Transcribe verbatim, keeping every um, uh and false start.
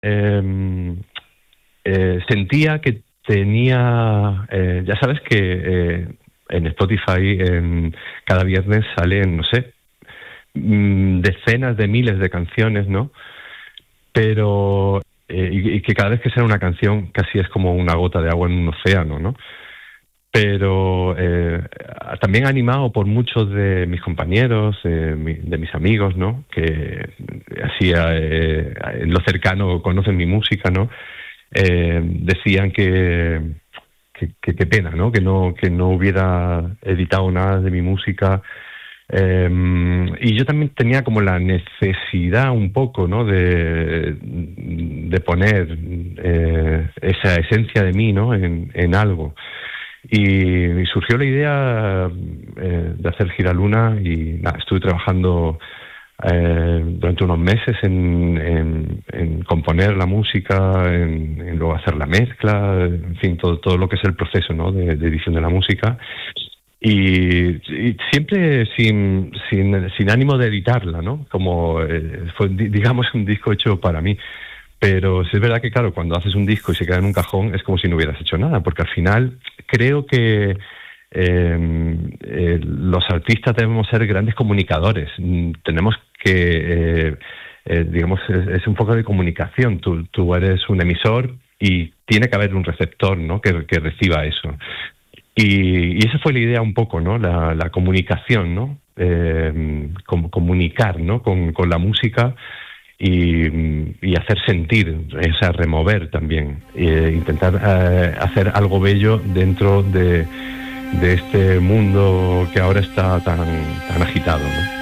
eh, eh, sentía que tenía, eh, ya sabes que eh, en Spotify en, cada viernes salen, no sé, decenas de miles de canciones, ¿no? Pero eh, y, y que cada vez que sale una canción casi es como una gota de agua en un océano, ¿no? Pero eh, también animado por muchos de mis compañeros, eh, mi, de mis amigos, ¿no? Que así eh, en lo cercano conocen mi música, ¿no? Eh, decían que que, que que pena, ¿no? Que no que no hubiera editado nada de mi música. Eh, y yo también tenía como la necesidad un poco, ¿no? De, de poner eh, esa esencia de mí, ¿no? En, en algo. Y, y surgió la idea eh, de hacer Giraluna y nada, estuve trabajando eh, durante unos meses en, en, en componer la música, en, en luego hacer la mezcla, en fin, todo, todo lo que es el proceso, ¿no? de, de edición de la música. Y, y siempre sin, sin, sin ánimo de editarla, ¿no? Como eh, fue, digamos, un disco hecho para mí. Pero sí es verdad que, claro, cuando haces un disco y se queda en un cajón es como si no hubieras hecho nada, porque al final creo que eh, eh, los artistas debemos ser grandes comunicadores. Mm, tenemos que, eh, eh, digamos, es, es un poco de comunicación. Tú, tú eres un emisor y tiene que haber un receptor, ¿no? que, que reciba eso. Y, y esa fue la idea un poco, ¿no? La, la comunicación, ¿no? Eh, com, comunicar, ¿no? Con, con la música y, y hacer sentir, o sea, remover también, eh, intentar eh, hacer algo bello dentro de, de este mundo que ahora está tan, tan agitado, ¿no?